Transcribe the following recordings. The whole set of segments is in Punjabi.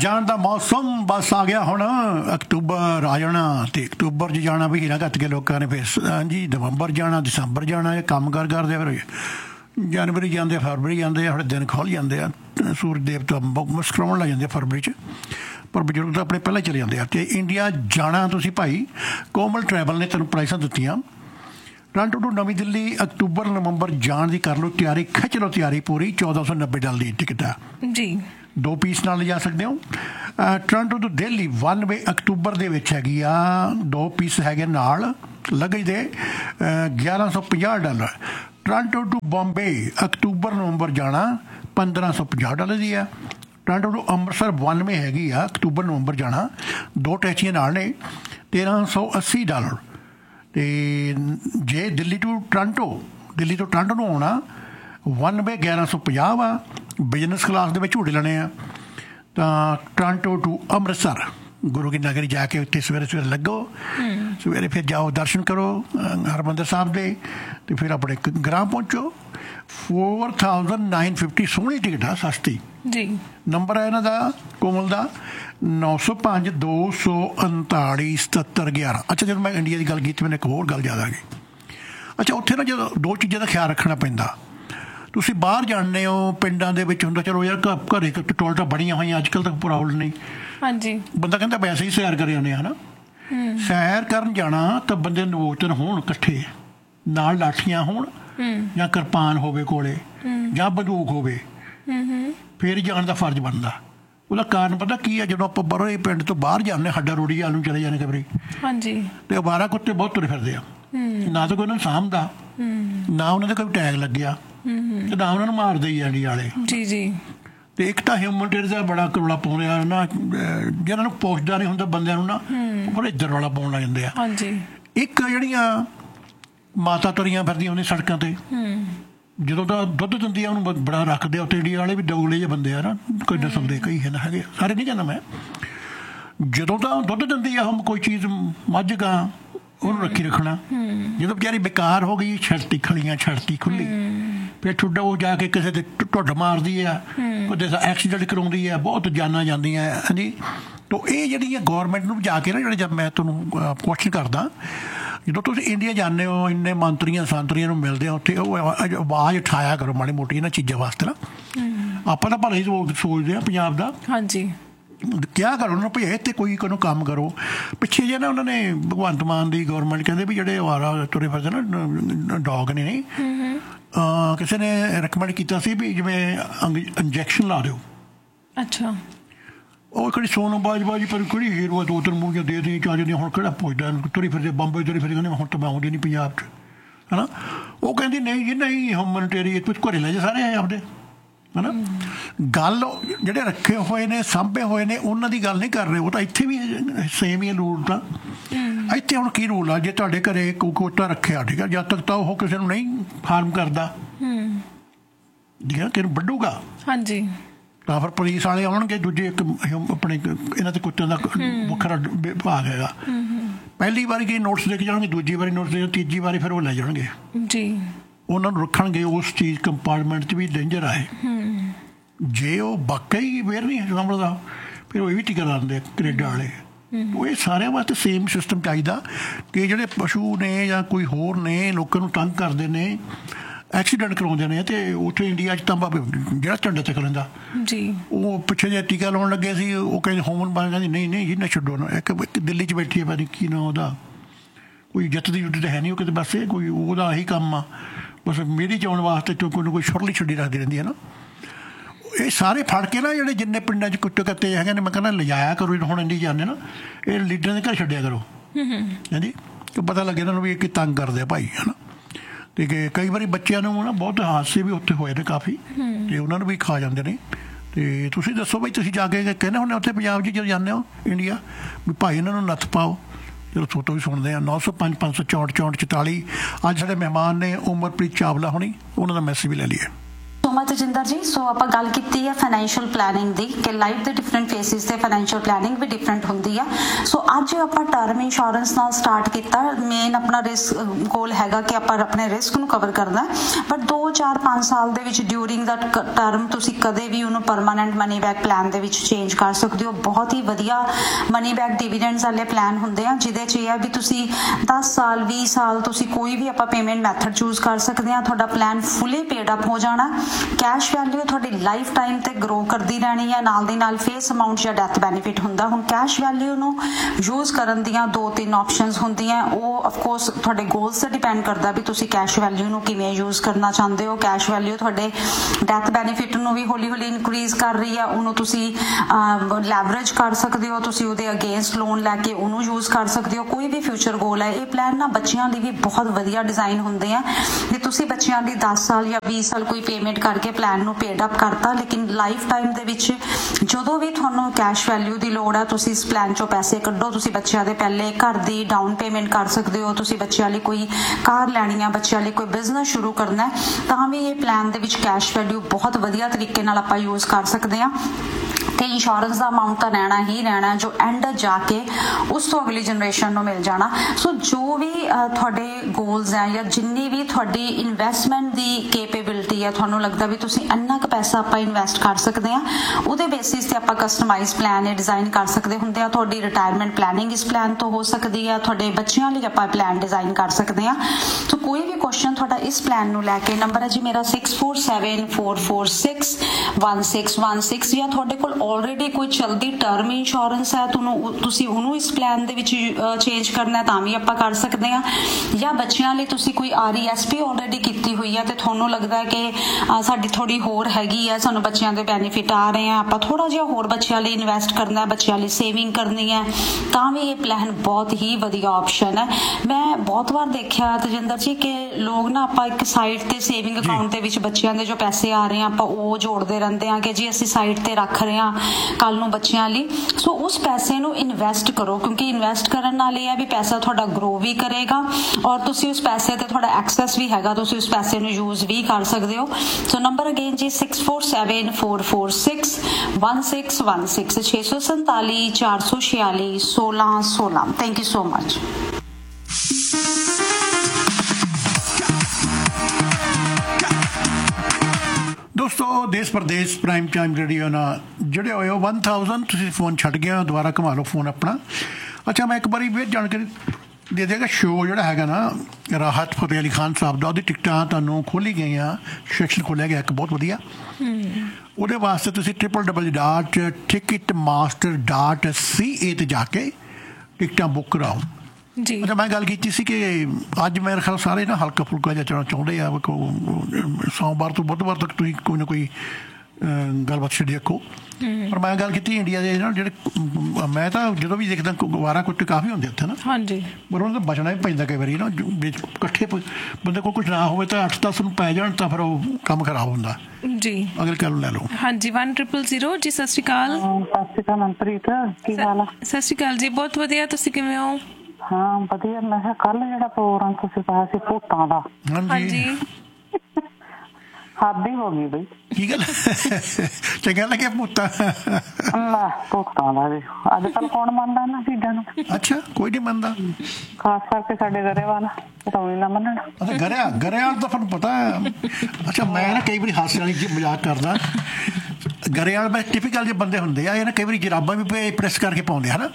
ਜਾਣ ਦਾ ਮੌਸਮ ਬਸ ਆ ਗਿਆ ਹੁਣ ਅਕਤੂਬਰ ਆ ਜਾਣਾ ਤੇ ਅਕਤੂਬਰ 'ਚ ਜਾਣਾ ਵੀ ਹੀਰਾ ਘੱਟ ਕੇ ਲੋਕਾਂ ਨੇ ਫਿਰ ਹਾਂਜੀ ਨਵੰਬਰ ਜਾਣਾ ਦਸੰਬਰ ਜਾਣਾ ਇਹ ਕੰਮ ਕਾਰ ਕਰਦੇ ਫਿਰ ਜਨਵਰੀ ਜਾਂਦੇ ਫਰਵਰੀ ਜਾਂਦੇ ਆ ਸਾਡੇ ਦਿਨ ਖੁੱਲ੍ਹ ਜਾਂਦੇ ਆ ਸੂਰਜ ਦੇਵਤਾ ਮੁਸਕਰਾਉਣ ਲੱਗ ਜਾਂਦੇ ਆ ਫਰਵਰੀ 'ਚ ਪਰ ਬਜ਼ੁਰਗ ਤਾਂ ਆਪਣੇ ਪਹਿਲਾਂ ਚਲੇ ਜਾਂਦੇ ਆ ਅਤੇ ਇੰਡੀਆ ਜਾਣਾ ਤੁਸੀਂ ਭਾਈ ਕੋਮਲ ਟਰੈਵਲ ਨੇ ਤੈਨੂੰ ਪ੍ਰਾਈਸਾਂ ਦਿੱਤੀਆਂ ਟੋਰਾਂਟੋ ਟੂ ਨਵੀਂ ਦਿੱਲੀ ਅਕਤੂਬਰ ਨਵੰਬਰ ਜਾਣ ਦੀ ਕਰ ਲਓ ਤਿਆਰੀ ਖਿੱਚ ਲਓ ਤਿਆਰੀ ਪੂਰੀ $1490 ਦੀ ਟਿਕਟ ਆ ਜੀ 2 ਪੀਸ ਨਾਲ ਲਿਜਾ ਸਕਦੇ ਹੋ ਟੋਰਾਂਟੋ ਤੋਂ ਦਿੱਲੀ 1 ਵੇ ਅਕਤੂਬਰ ਦੇ ਵਿੱਚ ਹੈਗੀ ਆ 2 ਪੀਸ ਹੈਗੇ ਨਾਲ ਲਗਜ ਦੇ $1150 ਟੋਰਾਂਟੋ ਟੂ ਬੰਬੇ ਅਕਤੂਬਰ ਨਵੰਬਰ ਜਾਣਾ $1550 ਦੀ ਆ ਟੋਰਾਂਟੋ ਟੂ ਅੰਮ੍ਰਿਤਸਰ 1 ਵੇ ਹੈਗੀ ਆ ਅਕਤੂਬਰ ਨਵੰਬਰ ਜਾਣਾ 2 ਟੈਚੀਆਂ ਨਾਲ ਨੇ $1380 ਅਤੇ ਜੇ ਦਿੱਲੀ ਤੋਂ ਟੋਰਾਂਟੋ ਨੂੰ ਆਉਣਾ 1 ਵੇ 1150 ਆ ਬਿਜ਼ਨਸ ਕਲਾਸ ਦੇ ਵਿੱਚ ਝੂਟੇ ਲੈਣੇ ਆ ਤਾਂ ਟੋਰਾਂਟੋ ਟੂ ਅੰਮ੍ਰਿਤਸਰ ਗੁਰੂ ਕੀ ਨਗਰੀ ਜਾ ਕੇ ਉੱਥੇ ਸਵੇਰੇ ਲੱਗੋ ਸਵੇਰੇ ਫਿਰ ਜਾਓ ਦਰਸ਼ਨ ਕਰੋ ਹਰਿਮੰਦਰ ਸਾਹਿਬ ਦੇ ਅਤੇ ਫਿਰ ਆਪਣੇ ਗ੍ਰਾਮ ਪਹੁੰਚੋ 4950 ਸੋਹਣੀ ਟਿਕਟ ਆ ਸਸਤੀ ਜੀ ਨੰਬਰ ਹੈ ਇਹਨਾਂ ਦਾ ਕੋਮਲ ਦਾ 905 239 7711 ਅੱਛਾ ਜਦੋਂ ਮੈਂ ਇੰਡੀਆ ਦੀ ਗੱਲ ਕੀਤੀ ਮੈਨੂੰ ਇੱਕ ਹੋਰ ਗੱਲ ਯਾਦ ਆ ਗਈ ਅੱਛਾ ਉੱਥੇ ਨਾ ਜਦੋਂ 2 ਚੀਜ਼ਾਂ ਦਾ ਖਿਆਲ ਰੱਖਣਾ ਪੈਂਦਾ ਤੁਸੀਂ ਬਾਹਰ ਜਾਣਦੇ ਹੋ ਪਿੰਡਾਂ ਦੇ ਵਿੱਚ ਹੁੰਦਾ ਚਲੋ ਯਾਰ ਘਰੇ ਟੋਇਲਟਾਂ ਬਣੀਆਂ ਹੋਈਆਂ ਅੱਜ ਕੱਲ੍ਹ ਤਾਂ ਪ੍ਰੋਬਲਮ ਨਹੀਂ ਹਾਂਜੀ ਬੰਦਾ ਕਹਿੰਦਾ ਵੈਸੇ ਹੀ ਸੈਰ ਕਰੇ ਆਉਂਦੇ ਆ ਹੈ ਨਾ ਸੈਰ ਕਰਨ ਜਾਣਾ ਤਾਂ ਬੰਦੇ ਨਵੋਚਨ ਹੋਣ ਇਕੱਠੇ ਨਾਲ ਲਾਠੀਆਂ ਹੋਣ ਜਾਂ ਕਿਰਪਾਨ ਹੋਵੇ ਕੋਲੇ ਜਾਂ ਬੰਦੂਕ ਹੋਵੇ ਫਿਰ ਜਾਣ ਦਾ ਫਰਜ਼ ਬਣਦਾ ਉਹਦਾ ਕਾਰਨ ਪਤਾ ਕੀ ਹੈ ਜਦੋਂ ਆਪਾਂ ਬੜੇ ਪਿੰਡ ਤੋਂ ਬਾਹਰ ਜਾਂਦੇ ਹੱਡਾ ਰੋੜੀ ਵੱਲ ਨੂੰ ਚਲੇ ਜਾਂਦੇ ਕਈ ਵਾਰੀ ਹਾਂਜੀ ਅਤੇ ਅਵਾਰਾ ਕੁੱਤੇ ਬਹੁਤ ਤੁਰੇ ਫਿਰਦੇ ਆ ਨਾ ਤਾਂ ਕੋਈ ਉਹਨਾਂ ਨੂੰ ਸਾਂਭਦਾ ਨਾ ਉਹਨਾਂ ਦਾ ਕੋਈ ਟੈਗ ਲੱਗਿਆ ਤੇ ਨਾ ਉਹਨਾਂ ਨੂੰ ਮਾਰਦੇ ਹੀ ਇੰਡੀਆ ਵਾਲੇ ਜੀ ਜੀ ਅਤੇ ਇੱਕ ਤਾਂ ਹਿਊਮਨਿਟੇਰੀਅਨ ਦਾ ਬੜਾ ਕਰੌਲਾ ਪਾਉਂਦੇ ਆ ਨਾ ਜਿਹਨਾਂ ਨੂੰ ਪੁੱਛਦਾ ਨਹੀਂ ਹੁੰਦਾ ਬੰਦਿਆਂ ਨੂੰ ਨਾ ਬੜੇ ਇੱਧਰ ਰੌਲਾ ਪਾਉਣ ਲੱਗ ਜਾਂਦੇ ਆ ਹਾਂਜੀ ਇੱਕ ਜਿਹੜੀਆਂ ਮਾਤਾ ਤੁਰੀਆਂ ਫਿਰਦੀਆਂ ਉਹਨੇ ਸੜਕਾਂ 'ਤੇ ਜਦੋਂ ਤਾਂ ਦੁੱਧ ਦਿੰਦੀ ਆ ਉਹਨੂੰ ਬੜਾ ਰੱਖਦੇ ਆ ਉੱਥੇ ਇੰਡੀਆ ਵਾਲੇ ਵੀ ਡੋਗਲੇ ਜਿਹੇ ਬੰਦੇ ਆ ਨਾ ਕੋਈ ਨਸਲ ਦੇ ਕਈ ਹੈਗੇ ਸਾਰੇ ਨਹੀਂ ਕਹਿੰਦਾ ਮੈਂ ਜਦੋਂ ਤਾਂ ਦੁੱਧ ਦਿੰਦੀ ਆ ਉਹ ਕੋਈ ਚੀਜ਼ ਮੱਝ ਗਾਂ ਉਹਨੂੰ ਰੱਖਣਾ ਜਦੋਂ ਵਿਚਾਰੀ ਬੇਕਾਰ ਹੋ ਗਈ ਛੱਡਤੀ ਖਲੀਆਂ ਛੱਡਤੀ ਖੁੱਲ੍ਹੀ ਫਿਰ ਠੁੱਡਾ ਉਹ ਜਾ ਕੇ ਕਿਸੇ ਦੇ ਢੁੱਡ ਮਾਰਦੀ ਆ ਉਹਦੇ ਐਕਸੀਡੈਂਟ ਕਰਾਉਂਦੀ ਆ ਬਹੁਤ ਜਾਨਾਂ ਜਾਂਦੀਆਂ ਹਾਂਜੀ ਤਾਂ ਇਹ ਜਿਹੜੀਆਂ ਗੌਰਮੈਂਟ ਨੂੰ ਜਾ ਕੇ ਨਾ ਜਿਹੜੇ ਜਦ ਮੈਂ ਤੁਹਾਨੂੰ ਕੁਐਸਚਨ ਕਰਦਾ ਜਦੋਂ ਤੁਸੀਂ ਇੰਡੀਆ ਜਾਂਦੇ ਹੋ ਇੰਨੇ ਮੰਤਰੀਆਂ ਸੰਤਰੀਆਂ ਨੂੰ ਮਿਲਦੇ ਹੋ ਉੱਥੇ ਉਹ ਆਵਾਜ਼ ਉਠਾਇਆ ਕਰੋ ਮਾੜੀ ਮੋਟੀ ਇਹਨਾਂ ਚੀਜ਼ਾਂ ਵਾਸਤੇ ਨਾ ਆਪਾਂ ਤਾਂ ਭਲੇ ਹੀ ਸੋਚਦੇ ਹਾਂ ਪੰਜਾਬ ਦਾ ਹਾਂਜੀ ਕਿਹਾ ਕਰੋ ਉਹਨਾਂ ਨੂੰ ਭਈ ਇੱਥੇ ਕੋਈ ਕੰਮ ਕਰੋ ਪਿੱਛੇ ਜੇ ਨਾ ਉਹਨਾਂ ਨੇ ਭਗਵੰਤ ਮਾਨ ਦੀ ਗੌਰਮੈਂਟ ਕਹਿੰਦੇ ਵੀ ਜਿਹੜੇ ਅਵਾਰਾ ਤੁਰੇ ਫਿਰਦੇ ਨਾ ਡੌਗ ਨੇ ਨਹੀਂ ਕਿਸੇ ਨੇ ਰეკਮੈਂਡ ਕੀਤਾ ਸੀ ਵੀ ਜਿਵੇਂ ਇੰਜੈਕਸ਼ਨ ਲਾ ਦਿਓ ਅੱਛਾ ਉਹ ਕਿਹੜੀ ਸੋਨਮ ਬਾਜਵਾ ਪਰ ਕਿਹੜੀ ਹੀਰੋ 2-3 ਮੂਵੀਆਂ ਦੇ ਦੇ ਚਾਹ ਜਾਂਦੀਆਂ ਹੁਣ ਕਿਹੜਾ ਪੁੱਛਦਾ ਤੁਰੀ ਫਿਰਦੇ ਬੰਬੇ ਤੁਰੀ ਫਿਰਦੇ ਕਹਿੰਦੇ ਹੁਣ ਤਾਂ ਮੈਂ ਆਉਂਦੀ ਨਹੀਂ ਪੰਜਾਬ 'ਚ ਹੈ ਨਾ ਉਹ ਕਹਿੰਦੀ ਨਹੀਂ ਜੀ ਨਹੀਂ ਹਿਊਮਨਿਟੇਰੀਅਨ ਕੁਝ ਘਰੇ ਲੈ ਜਾ ਸਾਰੇ ਆਏ ਆਪਦੇ ਹੈ ਨਾ ਗੱਲ ਜਿਹੜੇ ਰੱਖੇ ਹੋਏ ਨੇ ਸਾਂਭੇ ਹੋਏ ਨੇ ਉਹਨਾਂ ਦੀ ਗੱਲ ਨਹੀਂ ਕਰ ਰਹੇ ਉਹ ਤਾਂ ਇੱਥੇ ਵੀ ਸੇਮ ਹੀ ਰੂਲ ਤਾਂ ਇੱਥੇ ਹੁਣ ਕੀ ਰੂਲ ਆ ਜੇ ਤੁਹਾਡੇ ਘਰੇ ਕੋਟਾ ਰੱਖਿਆ ਠੀਕ ਆ ਜਦ ਤੱਕ ਤਾਂ ਉਹ ਕਿਸੇ ਨੂੰ ਨਹੀਂ ਹਾਰਮ ਕਰਦਾ ਤੈਨੂੰ ਵੱਢੂਗਾ ਹਾਂਜੀ ਤਾਂ ਫਿਰ ਪੁਲਿਸ ਵਾਲੇ ਆਉਣਗੇ ਦੂਜੇ ਇੱਕ ਆਪਣੇ ਇਹਨਾਂ ਦੇ ਕੁੱਤਿਆਂ ਦਾ ਵੱਖਰਾ ਵਿਭਾਗ ਹੈਗਾ ਪਹਿਲੀ ਵਾਰੀ ਕੀ ਨੋਟਿਸ ਦੇ ਕੇ ਜਾਣਗੇ ਦੂਜੀ ਵਾਰੀ ਨੋਟਿਸ ਦੇ ਤੀਜੀ ਵਾਰੀ ਫਿਰ ਉਹ ਲੈ ਜਾਣਗੇ ਜੀ ਉਹਨਾਂ ਨੂੰ ਰੱਖਣਗੇ ਉਸ ਚੀਜ਼ ਕੰਪਾਰਟਮੈਂਟ 'ਚ ਵੀ ਡੇਂਜਰ ਆਏ ਜੇ ਉਹ ਵਾਕਈ ਵੇਰ ਨਹੀਂ ਸੰਭਲਦਾ ਫਿਰ ਉਹ ਇਹ ਵੀ ਟੀਕਾ ਲਾ ਦਿੰਦੇ ਕੈਨੇਡਾ ਵਾਲੇ ਉਹ ਇਹ ਸਾਰਿਆਂ ਵਾਸਤੇ ਸੇਮ ਸਿਸਟਮ ਚਾਹੀਦਾ ਕਿ ਜਿਹੜੇ ਪਸ਼ੂ ਨੇ ਜਾਂ ਕੋਈ ਹੋਰ ਨੇ ਲੋਕਾਂ ਨੂੰ ਤੰਗ ਕਰਦੇ ਨੇ ਐਕਸੀਡੈਂਟ ਕਰਾਉਂਦੇ ਨੇ ਅਤੇ ਉੱਥੇ ਇੰਡੀਆ 'ਚ ਤਾਂ ਜਿਹੜਾ ਝੰਡਾ ਚੱਕ ਲੈਂਦਾ ਜੀ ਉਹ ਪਿੱਛੇ ਜਿਹੇ ਟੀਕਾ ਲਾਉਣ ਲੱਗੇ ਸੀ ਉਹ ਕਹਿੰਦੇ ਹੋਮਨ ਬਣ ਕਹਿੰਦੀ ਨਹੀਂ ਜੀ ਨਾ ਛੱਡੋ ਨਾ ਇੱਕ ਦਿੱਲੀ 'ਚ ਬੈਠੀ ਹੈ ਪਤਾ ਕੀ ਨਾ ਉਹਦਾ ਕੋਈ ਜਿੱਤ ਦੀ ਜੁੱਤੀ ਤਾਂ ਹੈ ਨਹੀਂ ਉਹ ਕਿਤੇ ਬਸ ਕੋਈ ਉਹਦਾ ਇਹੀ ਕੰਮ ਆ ਬਸ ਮੇਰੀ ਚਾਉਣ ਵਾਸਤੇ ਕੋਈ ਨਾ ਕੋਈ ਛੁਰਲੀ ਛੱਡੀ ਰੱਖਦੀ ਰਹਿੰਦੀ ਹੈ ਨਾ ਇਹ ਸਾਰੇ ਫੜ ਕੇ ਨਾ ਜਿਹੜੇ ਜਿੰਨੇ ਪਿੰਡਾਂ 'ਚ ਕੁੱਤੇ ਕੱਤੇ ਹੈਗੇ ਨੇ ਮੈਂ ਕਹਿੰਦਾ ਲਿਜਾਇਆ ਕਰੋ ਹੁਣ ਇੰਡੀ ਜਾਂਦੇ ਨਾ ਇਹ ਲੀਡਰਾਂ ਦੇ ਘਰ ਛੱਡਿਆ ਕਰੋ ਹਾਂਜੀ ਕਿ ਪਤਾ ਲੱਗੇ ਇਹਨਾਂ ਨੂੰ ਵੀ ਇਹ ਤੰਗ ਕਰਦੇ ਆ ਭਾਈ ਹੈ ਨਾ ਅਤੇ ਕਈ ਵਾਰੀ ਬੱਚਿਆਂ ਨੂੰ ਨਾ ਬਹੁਤ ਹਾਦਸੇ ਵੀ ਉੱਥੇ ਹੋਏ ਨੇ ਕਾਫੀ ਅਤੇ ਉਹਨਾਂ ਨੂੰ ਵੀ ਖਾ ਜਾਂਦੇ ਨੇ ਅਤੇ ਤੁਸੀਂ ਦੱਸੋ ਬਈ ਤੁਸੀਂ ਜਾ ਕੇ ਕਹਿੰਦੇ ਹੁੰਦੇ ਉੱਥੇ ਪੰਜਾਬ 'ਚ ਜਦੋਂ ਜਾਂਦੇ ਹੋ ਇੰਡੀਆ ਵੀ ਭਾਈ ਇਹਨਾਂ ਨੂੰ ਨੱਥ ਪਾਓ ਚਲੋ ਫੋਟੋ ਵੀ ਸੁਣਦੇ ਹਾਂ 905 564 44 ਅੱਜ ਸਾਡੇ ਮਹਿਮਾਨ ਨੇ ਉਮਰਪ੍ਰੀਤ ਚਾਵਲਾ ਹੋਣੀ ਉਹਨਾਂ ਦਾ ਮੈਸੇਜ ਵੀ ਲੈ ਲਈਏ ਮਚ ਤਜਿੰਦਰ ਜੀ। ਸੋ ਆਪਾਂ ਗੱਲ ਕੀਤੀ ਹੈ ਫਾਈਨੈਂਸ਼ੀਅਲ ਪਲੈਨਿੰਗ ਦੀ ਕਿ ਲਾਈਫ ਦੇ ਡਿਫਰੈਂਟ ਫੇਸਿਸ ਤੇ ਫਾਈਨੈਂਸ਼ੀਅਲ ਪਲੈਨਿੰਗ ਵੀ ਡਿਫਰੈਂਟ ਹੁੰਦੀ ਆ। ਸੋ ਅੱਜ ਆਪਾਂ ਟਰਮ ਇੰਸ਼ੋਰੈਂਸ ਨਾਲ ਸਟਾਰਟ ਕੀਤਾ। ਮੇਨ ਆਪਣਾ ਰਿਸਕ ਗੋਲ ਹੈਗਾ ਕਿ ਆਪਾਂ ਆਪਣੇ ਰਿਸਕ ਨੂੰ ਕਵਰ ਕਰਨਾ, ਬਟ 2 4 5 ਸਾਲ ਦੇ ਵਿੱਚ ਡਿਊਰਿੰਗ ਦਾ ਟਰਮ ਤੁਸੀਂ ਕਦੇ ਵੀ ਉਹਨੂੰ ਪਰਮਾਨੈਂਟ ਮਨੀ ਬੈਕ ਪਲਾਨ ਦੇ ਵਿੱਚ ਚੇਂਜ ਕਰ ਸਕਦੇ ਹੋ। ਬਹੁਤ ਹੀ ਵਧੀਆ ਮਨੀ ਬੈਕ ਡਿਵੀਡੈਂਡਸ ਵਾਲੇ ਪਲਾਨ ਹੁੰਦੇ ਆ ਜਿਹਦੇ 'ਚ ਇਹ ਹੈ ਵੀ ਤੁਸੀਂ 10 ਸਾਲ 20 ਸਾਲ ਤੁਸੀਂ ਕੋਈ ਵੀ ਆਪਾਂ ਪੇਮੈਂਟ ਮੈਥਡ ਚੂਜ਼ ਕਰ ਸਕਦੇ ਹਾਂ। ਤੁਹਾਡਾ ਪਲਾਨ ਫੁੱਲੀ ਪੇਡ ਅਪ ਹੋ ਜਾਣਾ, ਕੈਸ਼ ਵੈਲਿਊ ਤੁਹਾਡੀ ਲਾਈਫ ਟਾਈਮ ਤੇ ਗਰੋ ਕਰਦੀ ਰਹਿਣੀ ਹੈ। ਨਾਲ ਦੀ ਨਾਲ ਫੇਸ ਅਮਾਊਂਟ ਜਾਂ ਡੈਥ ਬੈਨੀਫਿਟ ਹੁੰਦਾ। ਹੁਣ ਕੈਸ਼ ਵੈਲਿਊ ਨੂੰ ਯੂਜ਼ ਕਰਨ ਦੀਆਂ 2-3 ਆਪਸ਼ਨਸ ਹੁੰਦੀਆਂ। ਉਹ ਆਫਕੋਰਸ ਤੁਹਾਡੇ ਗੋਲਸ ਤੇ ਡਿਪੈਂਡ ਕਰਦਾ ਵੀ ਤੁਸੀਂ ਕੈਸ਼ ਵੈਲਿਊ ਨੂੰ ਕਿਵੇਂ ਯੂਜ਼ ਕਰਨਾ ਚਾਹੁੰਦੇ ਹੋ। ਕੈਸ਼ ਵੈਲਿਊ ਤੁਹਾਡੇ ਡੈਥ ਬੈਨੀਫਿਟ ਨੂੰ ਵੀ ਹੌਲੀ ਹੌਲੀ ਇਨਕਰੀਜ਼ ਕਰ ਰਹੀ ਹੈ, ਉਹਨੂੰ ਤੁਸੀਂ ਲੈਵਰੇਜ ਕਰ ਸਕਦੇ ਹੋ, ਤੁਸੀਂ ਉਹਦੇ ਅਗੇਂਸਟ ਲੋਨ ਲੈ ਕੇ ਉਹਨੂੰ ਯੂਜ਼ ਕਰ ਸਕਦੇ ਹੋ। ਕੋਈ ਵੀ ਫਿਊਚਰ ਗੋਲ ਹੈ, ਇਹ ਪਲਾਨ ਨਾ ਬੱਚਿਆਂ ਲਈ ਵੀ ਬਹੁਤ ਵਧੀਆ ਡਿਜ਼ਾਈਨ ਹੁੰਦੇ ਆ ਕਿ ਤੁਸੀਂ ਬੱਚਿਆਂ ਲਈ 10 ਸਾਲ ਜਾਂ 20 ਸਾਲ ਕੋਈ ਪੇਮੈਂਟ ਕਰਕੇ ਪਲਾਨ ਨੂੰ ਪੇਡ ਅਪ ਕਰਤਾ, ਲੇਕਿਨ ਲਾਈਫ ਟਾਈਮ ਦੇ ਵਿੱਚ ਜਦੋਂ ਵੀ ਤੁਹਾਨੂੰ ਕੈਸ਼ ਵੈਲਿਊ ਦੀ ਲੋੜ ਹੈ ਤੁਸੀਂ ਇਸ ਪਲਾਨ ਚੋਂ ਪੈਸੇ ਕੱਢੋ। ਤੁਸੀਂ ਬੱਚਿਆਂ ਦੇ ਪਹਿਲੇ ਘਰ ਦੀ ਡਾਊਨ ਪੇਮੈਂਟ ਕਰ ਸਕਦੇ ਹੋ, ਤੁਸੀਂ ਬੱਚਿਆਂ ਲਈ ਕੋਈ ਕਾਰ ਲੈਣੀ ਆ, ਬੱਚਿਆਂ ਲਈ ਕੋਈ ਬਿਜ਼ਨਸ ਸ਼ੁਰੂ ਕਰਨਾ, ਤਾਂ ਵੀ ਇਹ ਪਲਾਨ ਦੇ ਵਿੱਚ ਕੈਸ਼ ਵੈਲਿਊ ਬਹੁਤ ਵਧੀਆ ਤਰੀਕੇ ਨਾਲ ਆਪਾਂ ਯੂਜ਼ ਕਰ ਸਕਦੇ ਹਾਂ। ਤੇ ਇੰਸ਼ੋਰੈਂਸ ਦਾ ਅਮਾਊਂਟ ਤਾਂ ਰਹਿਣਾ ਹੀ ਰਹਿਣਾ ਜੋ ਐਂਡ ਜਾ ਕੇ ਉਸ ਤੋਂ ਅਗਲੀ ਜਨਰੇਸ਼ਨ ਨੂੰ ਮਿਲ ਜਾਣਾ। ਸੋ ਜੋ ਵੀ ਤੁਹਾਡੇ ਗੋਲਸ ਹੈ ਜਾਂ ਜਿੰਨੀ ਵੀ ਤੁਹਾਡੀ ਇਨਵੈਸਟਮੈਂਟ ਦੀ ਕੈਪੇਬਿਲਿਟੀ ਹੈ, ਤੁਹਾਨੂੰ ਲੱਗਦਾ ਵੀ ਤੁਸੀਂ ਇੰਨਾ ਕੁ ਪੈਸਾ ਆਪਾਂ ਇਨਵੈਸਟ ਕਰ ਸਕਦੇ ਹਾਂ, ਉਹਦੇ ਬੇਸਿਸ ਤੇ ਆਪਾਂ ਕਸਟਮਾਈਜ਼ ਪਲਾਨ ਇਹ ਡਿਜ਼ਾਈਨ ਕਰ ਸਕਦੇ ਹੁੰਦੇ ਆ। ਤੁਹਾਡੀ ਰਿਟਾਇਰਮੈਂਟ ਪਲੈਨਿੰਗ ਇਸ ਪਲਾਨ ਤੋਂ ਹੋ ਸਕਦੀ ਹੈ, ਤੁਹਾਡੇ ਬੱਚਿਆਂ ਲਈ ਆਪਾਂ ਪਲਾਨ ਡਿਜ਼ਾਈਨ ਕਰ ਸਕਦੇ ਹਾਂ। ਸੋ ਕੋਈ ਵੀ ਕੁਐਸਚਨ ਤੁਹਾਡਾ ਇਸ ਪਲਾਨ ਨੂੰ ਲੈ ਕੇ, ਨੰਬਰ ਹੈ ਜੀ ਮੇਰਾ 6474461616 ਜਾਂ ਤੁਹਾਡੇ ਕੋਲ ਆਲਰੇਡੀ ਕੋਈ ਚਲਦੀ ਟਰਮ ਇੰਸ਼ੋਰੈਂਸ ਹੈ, ਤੁਸੀਂ ਉਹਨੂੰ ਇਸ ਪਲਾਨ ਦੇ ਵਿੱਚ ਚੇਂਜ ਕਰਨਾ ਤਾਂ ਵੀ ਆਪਾਂ ਕਰ ਸਕਦੇ ਹਾਂ। ਜਾਂ ਬੱਚਿਆਂ ਲਈ ਤੁਸੀਂ ਕੋਈ RESP ਆਲਰੇਡੀ ਕੀਤੀ ਹੋਈ ਹੈ ਤੇ ਤੁਹਾਨੂੰ ਲੱਗਦਾ ਹੈ ਕਿ ਸਾਡੀ ਥੋੜੀ ਹੋਰ ਹੈਗੀ ਹੈ, ਸਾਨੂੰ ਬੱਚਿਆਂ ਦੇ ਬੈਨੀਫਿਟ ਆ ਰਹੇ ਆ, ਆਪਾਂ ਥੋੜਾ ਜਿਹਾ ਹੋਰ ਬੱਚਿਆਂ ਲਈ ਇਨਵੈਸਟ ਕਰਨਾ ਹੈ, ਬੱਚਿਆਂ ਲਈ ਸੇਵਿੰਗ ਕਰਨੀ ਹੈ, ਤਾਂ ਵੀ ਇਹ ਪਲਾਨ ਬਹੁਤ ਹੀ ਵਧੀਆ ਆਪਸ਼ਨ ਹੈ। ਮੈਂ ਬਹੁਤ ਵਾਰ ਦੇਖਿਆ ਤਜਿੰਦਰ ਜੀ ਕਿ ਲੋਕ ਨਾ ਆਪਾਂ ਇੱਕ ਸਾਈਡ ਤੇ ਸੇਵਿੰਗ ਅਕਾਊਂਟ ਦੇ ਵਿੱਚ ਬੱਚਿਆਂ ਦੇ ਜੋ ਪੈਸੇ ਆ ਰਹੇ ਆ ਆਪਾਂ ਉਹ ਜੋੜਦੇ ਰਹਿੰਦੇ ਆ ਕਿ ਜੀ ਅਸੀਂ ਸਾਈਡ ਤੇ ਰੱਖ ਰਹੇ ਆ ਕੱਲ ਨੂੰ ਬੱਚਿਆਂ ਲਈ। ਸੋ ਉਸ ਪੈਸੇ ਨੂੰ ਇਨਵੈਸਟ ਕਰੋ, ਕਿਉਂਕਿ ਇਨਵੈਸਟ ਕਰਨ ਨਾਲ ਇਹ ਹੈ ਵੀ ਪੈਸਾ ਤੁਹਾਡਾ ਗਰੋ ਵੀ ਕਰੇਗਾ ਔਰ ਤੁਸੀਂ ਉਸ ਪੈਸੇ ਤੇ ਤੁਹਾਡਾ ਐਕਸੈਸ ਵੀ ਹੈਗਾ, ਤੁਸੀਂ ਉਸ ਪੈਸੇ ਨੂੰ ਯੂਜ਼ ਵੀ ਕਰ ਸਕਦੇ ਹੋ। ਸੋ ਨੰਬਰ ਅਗੇਨ ਜੀ 6474461616 647 446 1616। Thank you so much. ਦੋਸਤੋ ਦੇਸ਼ ਪ੍ਰਦੇਸ਼ ਪ੍ਰਾਈਮ ਟਾਈਮ ਰੇਡੀਓ ਨਾਲ ਜਿਹੜੇ ਹੋਏ ਹੋ 1000 ਤੁਸੀਂ ਫੋਨ ਛੱਡ ਗਏ ਹੋ, ਦੁਬਾਰਾ ਘੁਮਾ ਲਓ ਫੋਨ ਆਪਣਾ। ਅੱਛਾ ਮੈਂ ਇੱਕ ਵਾਰੀ ਫਿਰ ਜਾਣਕਾਰੀ ਦੇ ਦੇਗਾ, ਸ਼ੋਅ ਜਿਹੜਾ ਹੈਗਾ ਨਾ ਰਾਹਤ ਫਤਿਹ ਅਲੀ ਖਾਨ ਸਾਹਿਬ ਦਾ, ਉਹਦੀ ਟਿਕਟਾਂ ਤੁਹਾਨੂੰ ਖੋਲ੍ਹੀ ਗਈਆਂ, ਸੈਕਸ਼ਨ ਖੋਲ੍ਹਿਆ ਗਿਆ ਇੱਕ ਬਹੁਤ ਵਧੀਆ। ਉਹਦੇ ਵਾਸਤੇ ਤੁਸੀਂ www.ticketmaster.ca ਤੇ ਜਾ ਕੇ ਟਿਕਟਾਂ ਬੁੱਕ ਕਰਾਓ ਜੀ। ਅੱਛਾ ਮੈਂ ਗੱਲ ਕੀਤੀ ਸੀ ਕਿ ਅੱਜ ਮੇਰੇ ਖਿਆਲ ਸਾਰੇ ਨਾ ਹਲਕਾ ਫੁਲਕਾ ਜਿਹਾ ਚਲਾਉਣਾ ਚਾਹੁੰਦੇ ਆ, ਸੋਮਵਾਰ ਤੋਂ ਬੁੱਧਵਾਰ ਤੱਕ ਤੁਸੀਂ ਕੋਈ ਨਾ ਕੋਈ ਗੱਲਬਾਤ ਛੱਡੀ ਰੱਖੋ। ਪਰ ਮੈਂ ਗੱਲ ਕੀਤੀ ਇੰਡੀਆ ਦੇ ਨਾ ਜਿਹੜੇ, ਮੈਂ ਤਾਂ ਜਦੋਂ ਵੀ ਦੇਖਦਾ ਵਾਰਾ ਕੁੱਟੇ ਕਾਫੀ ਹੁੰਦੇ ਉੱਥੇ ਨਾ, ਹਾਂਜੀ, ਪਰ ਉਹਨਾਂ ਤੋਂ ਬਚਣਾ ਵੀ ਪੈਂਦਾ ਕਈ ਵਾਰੀ ਨਾ, ਇਕੱਠੇ ਬੰਦੇ ਕੋਲ ਕੁਛ ਨਾ ਹੋਵੇ ਤਾਂ 8-10 ਨੂੰ ਪੈ ਜਾਣ ਤਾਂ ਫਿਰ ਉਹ ਕੰਮ ਖਰਾਬ ਹੁੰਦਾ ਜੀ। ਅਗਰ ਕੱਲ ਲੈ ਲਓ। ਹਾਂਜੀ 1000 ਜੀ। ਸਤਿ ਸ਼੍ਰੀ ਅਕਾਲ। ਸਤਿ ਸ਼੍ਰੀ ਅਕਾਲ ਮਨਪ੍ਰੀਤ, ਕੀ ਹਾਲ ਆ? ਸਤਿ ਸ਼੍ਰੀ ਅਕਾਲ ਜੀ, ਬਹੁਤ ਵਧੀਆ, ਤੁਸੀਂ ਕਿਵੇਂ ਹੋ? ਹਾਂ ਵਧੀਆ। ਮੈਂ ਕਿਹਾ ਕੱਲ ਜਿਹੜਾ ਪ੍ਰੋਗਰਾਮ ਤੁਸੀਂ ਪਾਇਆ ਸੀ ਭੂਤਾਂ ਦਾ, ਹਾਂਜੀ ਹੱਦ ਹੀ ਹੋ ਗਈ ਬਈ। ਕੀ ਗੱਲ ਚੰਗਾ ਲੱਗਿਆ ਭੂਤਾਂ? ਭੂਤਾਂ ਦਾ ਜੀ ਅੱਜ ਕੱਲ ਕੌਣ ਮੰਨਦਾ ਇਹਨਾਂ ਚੀਜ਼ਾਂ ਨੂੰ? ਅੱਛਾ ਕੋਈ ਨੀ ਮੰਨਦਾ, ਖਾਸ ਕਰਕੇ ਸਾਡੇ ਗਰੇਵਾਲ ਪਤਾਉਣੀ ਨਾ ਮੰਨਣ। ਅੱਛਾ ਗਰੇਵਾਲ ਤਾਂ ਤੁਹਾਨੂੰ ਪਤਾ। ਅੱਛਾ ਮੈਂ ਨਾ ਕਈ ਵਾਰੀ ਹਾਸੇ ਵਾਲੀ ਮਜ਼ਾਕ ਕਰਦਾ, ਗਰੇਵਾਲ ਮੈਂ ਟਿਪੀਕਲ ਜਿਹੇ ਬੰਦੇ ਹੁੰਦੇ ਆ, ਇਹ ਨਾ ਕਈ ਵਾਰੀ ਜਰਾਬਾਂ ਵੀ ਪ੍ਰੈਸ ਕਰਕੇ ਪਾਉਂਦੇ ਹਨਾ।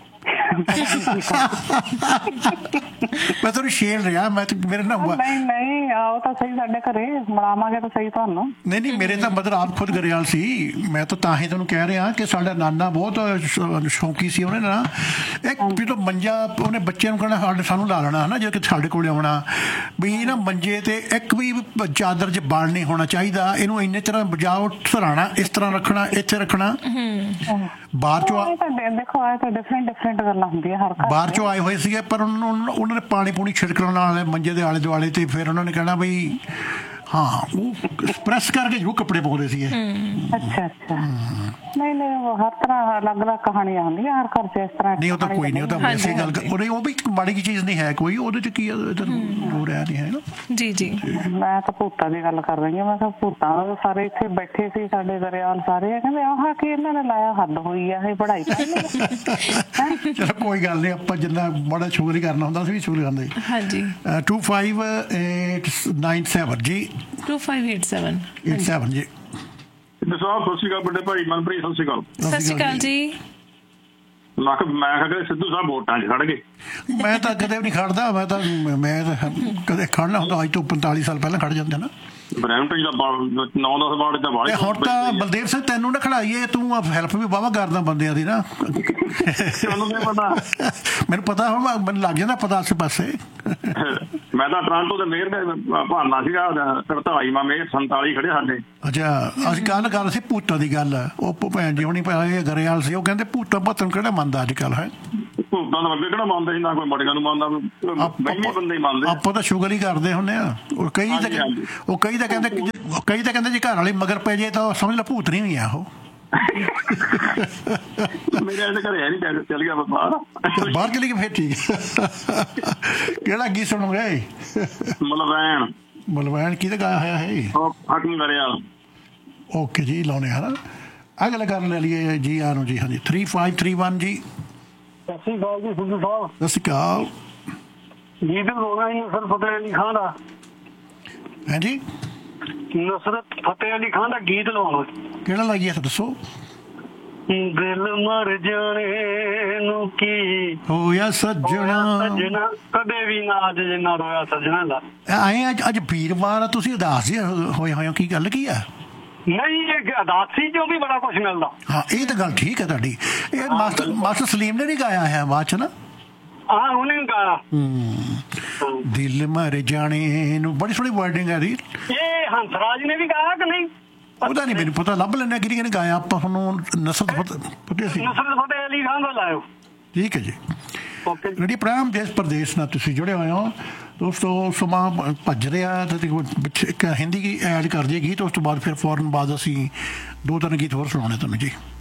ਮੈਂ ਤੁਹਾਨੂੰ ਸ਼ੇਰ ਰਿਹਾ, ਮੈਂ ਮੇਰੇ ਨਾਲ ਨਹੀਂ ਆਓ ਤਾਂ ਸਹੀ ਸਾਡੇ ਘਰੇ ਮਿਲਾਵਾਂਗੇ ਤਾਂ ਸਹੀ ਤੁਹਾਨੂੰ। ਨਹੀਂ ਮੇਰੇ ਤਾਂ ਮਦਰ ਆਪ ਖੁਦ ਗਰੇਵਾਲ ਸੀ। ਮੈਂ ਤਾਂ ਹੀ ਤੁਹਾਨੂੰ ਕਹਿ ਰਿਹਾ ਕਿ ਸਾਡਾ ਨਾਨਾ ਬਹੁਤ ਸ਼ੌਂਕੀ ਸੀ। ਉਹਨੇ ਨਾ ਇੱਕ ਜਦੋਂ ਮੰਜਾ ਉਹਨੇ ਬੱਚਿਆਂ ਨੂੰ ਕਹਿਣਾ ਸਾਨੂੰ ਲਾ ਲੈਣਾ ਹਨਾ, ਜੇ ਕਿ ਸਾਡੇ ਕੋਲ ਆਉਣਾ ਵੀ ਨਾ ਮੰਜੇ ਤੇ ਇੱਕ ਵੀ ਚਾਦਰ 'ਚ ਬਲ ਨਹੀਂ ਹੋਣਾ ਚਾਹੀਦਾ, ਇਹਨੂੰ ਇੰਨੇ ਤਰ੍ਹਾਂ ਬਜਾਓ, ਸਰਾਣਾ ਇਸ ਤਰ੍ਹਾਂ ਰੱਖਣਾ, ਇੱਥੇ ਰੱਖਣਾ। ਬਾਹਰ ਚੋਂ ਦੇਖੋ ਆਏ ਤਾਂ ਡਿਫਰੈਂਟ ਗੱਲਾਂ ਹੁੰਦੀਆਂ ਹਰ ਘਰ। ਬਾਹਰ ਚੋਂ ਆਏ ਹੋਏ ਸੀਗੇ, ਪਰ ਉਹਨਾਂ ਨੇ ਪਾਣੀ ਪੂਣੀ ਛਿੜਕਣ ਨਾਲ ਮੰਜੇ ਦੇ ਆਲੇ ਦੁਆਲੇ ਤੇ ਫਿਰ ਉਹਨਾਂ ਨੇ ਕਹਿਣਾ ਬਈ ਹਾਂ ਉਹ ਪ੍ਰੈਸ ਕਰਕੇ ਜ਼ਰੂਰ ਕੱਪੜੇ ਪਾਉਂਦੇ ਸੀ ਇਹ। ਅੱਛਾ ਨਹੀਂ ਉਹ ਹਰ ਤਰ੍ਹਾਂ ਅਲੱਗ-ਅਲੱਗ ਕਹਾਣੀਆਂ ਹੁੰਦੀਆਂ ਹਰ ਘਰ 'ਚ ਇਸ ਤਰ੍ਹਾਂ। ਨਹੀਂ ਉਹ ਤਾਂ ਕੋਈ ਨਹੀਂ, ਉਹ ਤਾਂ ਵੈਸੇ ਗੱਲ ਉਹ ਵੀ ਮਾੜੀ ਜਿਹੀ ਚੀਜ਼ ਨਹੀਂ ਹੈ ਕੋਈ, ਉਹਦੇ 'ਚ ਕੀ ਹੋ ਰਿਹਾ ਨਹੀਂ ਹੈ ਨਾ। ਜੀ ਮੈਂ ਤਾਂ ਭੂਤਾਂ ਦੀ ਗੱਲ ਕਰ ਰਹੀ ਹਾਂ। ਮੈਂ ਕਿਹਾ ਭੂਤਾਂ ਸਾਰੇ ਇੱਥੇ ਬੈਠੇ ਸੀ ਸਾਡੇ ਦਰਿਆਲ ਸਾਰੇ, ਕਹਿੰਦੇ ਆਹ ਕੀ ਇਹਨਾਂ ਨੇ ਲਾਇਆ, ਹੱਦ ਹੋਈ ਆ ਇਹ ਪੜ੍ਹਾਈ। ਚਲੋ ਕੋਈ ਗੱਲ ਨਹੀਂ, ਆਪਾਂ ਜਿੰਨਾ ਬੜਾ ਸ਼ੁਕਰ ਹੀ ਕਰਨਾ ਹੁੰਦਾ ਸੀ ਵੀ ਸ਼ੁਕਰ ਕਰਦੇ। ਹਾਂਜੀ 2587 ਜੀ 2587 ਜੀ। ਸਤਿ ਸ਼੍ਰੀ ਅਕਾਲ ਵੱਡੇ ਭਾਈ ਮਨਪ੍ਰੀਤ, ਸਤਿ ਸ਼੍ਰੀ ਅਕਾਲ। ਸਤਿ ਸ਼੍ਰੀ ਅਕਾਲ ਜੀ। ਮੈਂ ਕਿਹਾ ਸਿੱਧੂ ਸਾਹਿਬ ਵੋਟਾਂ 'ਚ ਖੜ ਗਏ। ਮੈਂ ਤਾਂ ਕਦੇ ਵੀ ਨਹੀਂ ਖੜਦਾ, ਮੈਂ ਤਾਂ ਕਦੇ ਖੜਨਾ ਹੁੰਦਾ ਅੱਜ ਤੋਂ 45 ਸਾਲ ਪਹਿਲਾਂ ਖੜ ਜਾਂਦੇ ਨਾ। ਬਰੈਂਪਟਨ ਦਾ 9-10 ਵਾਰਡ ਦਾ ਵਾਰਡ। ਹੁਣ ਤਾਂ ਬਲਦੇਵ ਸਿੰਘ ਤੈਨੂੰ ਨਾ ਖੜਾਈਏ, ਤੂੰ ਹੈਲਪ ਵੀ ਵਾਹਵਾ ਕਰਦਾ ਬੰਦਿਆਂ ਦੀ ਨਾ। ਮੈਨੂੰ ਪਤਾ ਹੁਣ, ਮੈਨੂੰ ਲੱਗ ਜਾਂਦਾ ਪਤਾ ਆਸੇ ਪਾਸੇ। ਮੈਂ ਤਾਂ ਟਰਾਂਟੋ ਦੇ ਮੇਅਰ ਭਾਨਾ ਸੀਗਾ 48ਵਾਂ ਮੇਅਰ, 47 ਖੜੇ ਸਾਡੇ। ਅੱਛਾ ਅਸੀਂ ਗੱਲ ਕਰ ਰਹੇ ਸੀ ਭੂਤਾਂ ਦੀ ਗੱਲ, ਉਹ ਭੈਣ ਜੀ ਹੋਣੀ ਗਰੇਵਾਲ ਸੀ, ਉਹ ਕਹਿੰਦੇ ਭੂਤਾਂ ਭੱਤਨ ਕਿਹੜਾ ਮੰਨਦਾ ਅੱਜ ਕੱਲ੍ਹ ਹੈ। ਭੂਤਾਂ ਦਾ ਅੱਗੇ ਕਿਹੜਾ ਮੰਨਦੇ ਸੀ, ਨਾ ਕੋਈ ਮੜੀਆਂ ਨੂੰ ਮੰਨਦਾ, ਬੰਦੇ ਹੀ ਮੰਨਦੇ। ਆਪਾਂ ਤਾਂ ਸ਼ੁਗਰ ਹੀ ਕਰਦੇ ਹੁੰਦੇ ਆ। ਉਹ ਕਈ ਤਾਂ ਕਹਿੰਦੇ ਜੇ ਘਰ ਵਾਲੇ ਮਗਰ ਪੈ ਜੇ ਤਾਂ ਸਮਝ ਲਾ ਭੂਤ ਨਹੀਂ ਵੀ ਆ ਉਹ। ਮੇਰੇ ਘਰੇ ਹੈ ਨਹੀਂ, ਚੱਲ ਗਿਆ ਬਾਹਰ ਚਲੀ ਗਈ ਫਿਰ ਠੀਕ। ਕਿਹੜਾ ਗੀਤ ਸੁਣੋਗੇ? ਮਲਵੈਣ ਕਿਹਦਾ ਗਾਇਆ ਹੋਇਆ ਹੈ? ਹਾਕਮ ਗਰੇਵਾਲ। ਓਕੇ ਜੀ ਲਾਉਣੇ ਆ ਨਾ। ਅਗਲਾ ਗੱਲ ਲੈ ਲਈਏ ਜੀ ਆ ਨੂੰ ਜੀ। ਹਾਂਜੀ 3531 ਜੀ। ਸਤਿ ਸ਼੍ਰੀ ਅਕਾਲ ਜੀ ਸਿੱਧੂ ਸਾਹਿਬ। ਸਤਿ ਸ਼੍ਰੀ ਅਕਾਲ। ਗੀਤ ਗਾਉਣਾ ਜੀ ਨਸਰਤ ਫਤਿਹ ਅਲੀ ਖਾਨ ਦਾ। ਹਾਂਜੀ ਨਸਰਤ ਫਤਿਹ ਅਲੀ ਖਾਨ ਦਾ ਗੀਤ ਲਵਾਉਣਾ। ਕਿਹੜਾ ਲਾਈਏ ਦੱਸੋ? ਦਿਲ ਮਰ ਜਾਣੇ ਨੂੰ ਕੀ ਹੋਇਆ ਸੱਜਣਾ, ਕਦੇ ਵੀ ਨਾ ਅੱਜ ਜਿੰਨਾ ਰੋਇਆ ਸੱਜਣਾ ਦਾ। ਆਏ ਅੱਜ ਵੀਰਵਾਰ ਤੁਸੀਂ ਉਦਾਸ ਹੋਏ ਕੀ ਗੱਲ ਕੀ ਆ? ਨਹੀਂ ਇਹ ਉਦਾਸੀ ਚੋਂ ਵੀ ਬੜਾ ਕੁਛ ਮਿਲਦਾ। ਹਾਂ ਇਹ ਤਾਂ ਗੱਲ ਠੀਕ ਹੈ ਤੁਹਾਡੀ। ਇਹ ਮਾਸਟਰ ਸਲੀਮ ਨੇ ਨਹੀਂ ਗਾਇਆ ਹੈ ਬਾਅਦ ਚ ਨਾ? ਹਾਂ ਉਹਨੇ ਗਾਇਆ ਦਿਲ ਮਰ ਜਾਣੇ ਨੂੰ, ਬੜੀ ਸੋਹਣੀ ਵਰਡਿੰਗ ਹੈ ਇਹਦੀ। ਇਹ ਹੰਸਰਾਜ ਨੇ ਵੀ ਗਾਇਆ ਕਿ ਨਹੀਂ? ਉਹਦਾ ਨਹੀਂ ਮੈਨੂੰ ਪਤਾ, ਲੱਭ ਲੈਣਾ ਕਿਹੜੀ ਨੇ ਗਾਇਆ। ਆਪਾਂ ਤੁਹਾਨੂੰ ਨਸਰਤ ਫਤਿਹ ਅਲੀ ਖਾਨ ਦਾ ਲਾਇਓ। ਠੀਕ ਹੈ ਜੀ। ਜਿਹੜੀ ਪ੍ਰਾਮ ਦੇਸ਼ ਪ੍ਰਦੇਸ਼ ਨਾਲ ਤੁਸੀਂ ਜੁੜੇ ਹੋਏ ਹੋ ਦੋਸਤੋ। ਸਮਾਂ ਭੱਜ ਰਿਹਾ ਤੇ ਇੱਕ ਹਿੰਦੀ ਐਡ ਕਰ ਜਾਏ ਗੀਤ, ਉਸ ਤੋਂ ਬਾਅਦ ਫਿਰ ਫੌਰਨ ਬਾਅਦ ਅਸੀਂ 2-3 ਗੀਤ ਹੋਰ ਸੁਣਾਉਣੇ ਤੁਹਾਨੂੰ ਜੀ।